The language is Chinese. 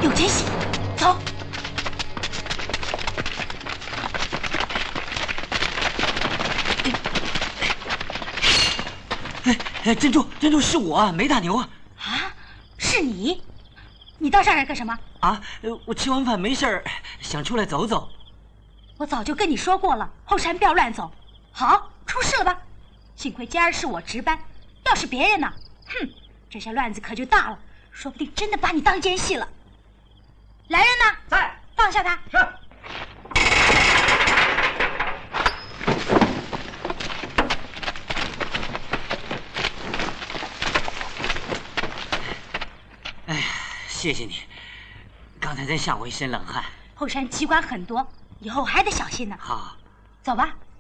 有惊喜，走。 哎，珍珠是我啊，没打牛啊。 啊，是你？你到上海干什么？ 啊，我吃完饭没事儿，想出来走走。 我早就跟你说过了，后山不要乱走。好，出事了吧？幸亏今儿是我值班，要是别人呢，哼，这下乱子可就大了，说不定真的把你当奸细了。来人呢？ 在。 放下他。 是。 哎呀，谢谢你，刚才真吓我一身冷汗。 后山机关很多，以后还得小心呢。 好， 走吧。